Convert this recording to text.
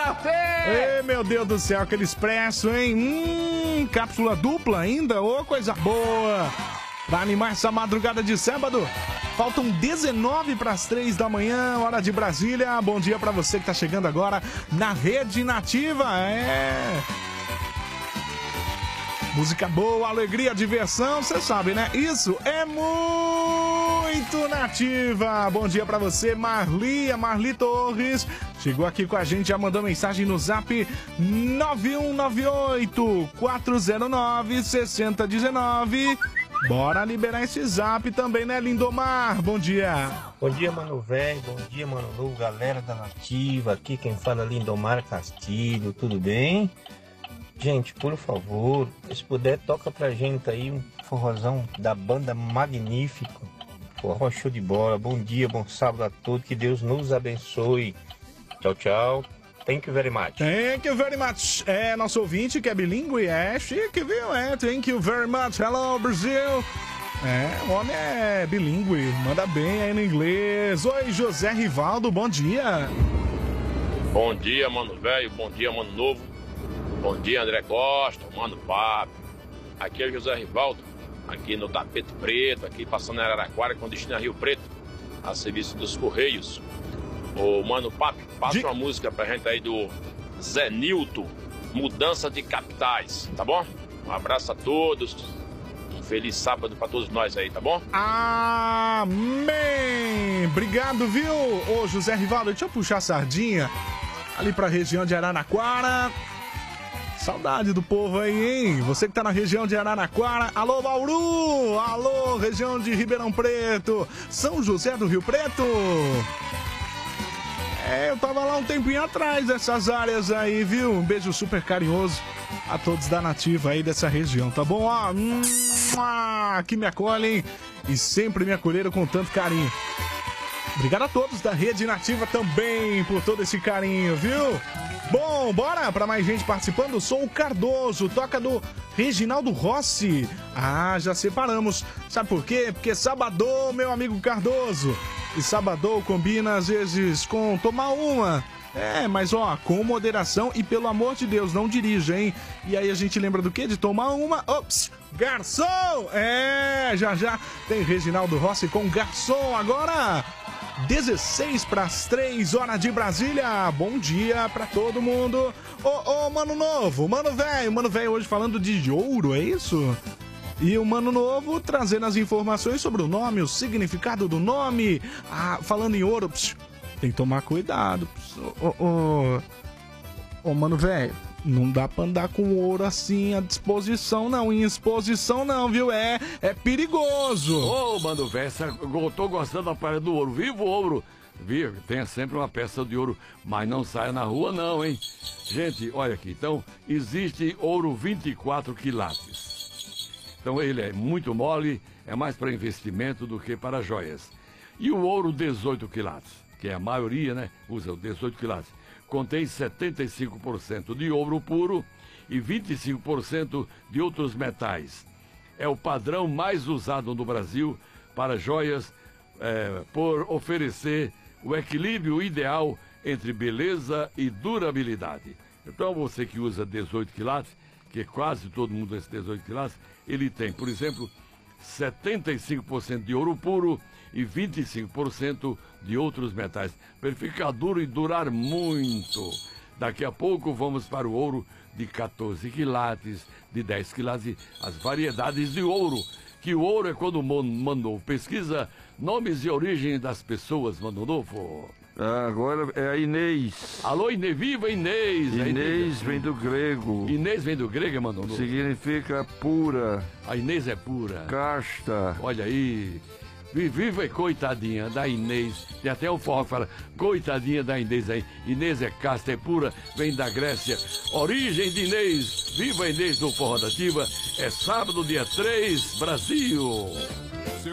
Ei, meu Deus do céu, aquele expresso, hein? Cápsula dupla ainda? Ô, coisa boa! Pra animar essa madrugada de sábado, faltam 19 para as 3 da manhã, hora de Brasília. Bom dia pra você que tá chegando agora na Rede Nativa. Música boa, alegria, diversão, você sabe, né? Isso é muito Nativa. Bom dia pra você, Marli Torres. Chegou aqui com a gente, já mandou mensagem no zap 9198-409-6019. Bora liberar esse zap também, né, Lindomar? Bom dia. Bom dia, mano velho. Bom dia, mano novo. Galera da Nativa. Aqui quem fala é Lindomar Castilho. Tudo bem? Gente, por favor, se puder, toca pra gente aí um forrozão da banda Magnífico. Forró show de bola. Bom dia, bom sábado a todos. Que Deus nos abençoe. Tchau, tchau. Thank you very much. Thank you very much. É, nosso ouvinte que é bilíngue, é chique, viu? Thank you very much. Hello, Brasil. O homem é bilíngue, manda bem aí no inglês. Oi, José Rivaldo, bom dia. Bom dia, mano velho. Bom dia, mano novo. Bom dia, André Costa, mano Papo. Aqui é o José Rivaldo, aqui no Tapete Preto, aqui passando em Araraquara, com destino a Rio Preto, a serviço dos Correios. Ô, mano Papo, passa uma música pra gente aí do Zé Nilton, Mudança de Capitais, tá bom? Um abraço a todos, um feliz sábado pra todos nós aí, tá bom? Amém! Obrigado, viu? Ô, José Rivaldo, deixa eu puxar a sardinha ali pra região de Araraquara. Saudade do povo aí, hein? Você que tá na região de Araraquara. Alô, Bauru! Alô, região de Ribeirão Preto. São José do Rio Preto. Eu tava lá um tempinho atrás dessas áreas aí, viu? Um beijo super carinhoso a todos da Nativa aí dessa região, tá bom? Ó, que me acolhem e sempre me acolheram com tanto carinho. Obrigado a todos da Rede Nativa também por todo esse carinho, viu? Bom, bora para mais gente participando. Sou o Cardoso, toca do Reginaldo Rossi. Já separamos. Sabe por quê? Porque sabadão, meu amigo Cardoso. E sabadão combina às vezes com tomar uma. Mas ó, com moderação e pelo amor de Deus, não dirija, hein? E aí a gente lembra do quê? De tomar uma. Ops! Garçom! Já tem Reginaldo Rossi com garçom agora. 16 para as 3 horas de Brasília. Bom dia pra todo mundo. Ô, mano novo, mano velho hoje falando de ouro, é isso? E o mano novo trazendo as informações sobre o nome, o significado do nome. Falando em ouro, tem que tomar cuidado. Ô, mano velho, não dá pra andar com ouro assim à disposição, não. Em exposição, não, viu? É perigoso. Ô, mano velho, eu tô gostando da praia do ouro. Viva o ouro! Viu? Tenha sempre uma peça de ouro, mas não saia na rua, não, hein? Gente, olha aqui. Então, existe ouro 24 quilates. Então, ele é muito mole, é mais para investimento do que para joias. E o ouro 18 quilates, que é a maioria, né? Usa o 18 quilates. Contém 75% de ouro puro e 25% de outros metais. É o padrão mais usado no Brasil para joias, por oferecer o equilíbrio ideal entre beleza e durabilidade. Então você que usa 18 quilates, que quase todo mundo usa 18 quilates, ele tem, por exemplo, 75% de ouro puro e 25% de outros metais. Para ele ficar duro e durar muito. Daqui a pouco vamos para o ouro de 14 quilates, de 10 quilates, as variedades de ouro. Que o ouro é quando mandou pesquisa nomes e origem das pessoas, mano novo. Agora é a Inês. Alô, Inês, viva Inês! Inês vem do grego. Inês vem do grego, mano novo. Significa pura. A Inês é pura. Casta. Olha aí. Viva e coitadinha da Inês. Tem até um forró que fala, coitadinha da Inês aí. Inês é casta, é pura, vem da Grécia. Origem de Inês. Viva Inês do Forró da Nativa. É sábado, dia 3, Brasil.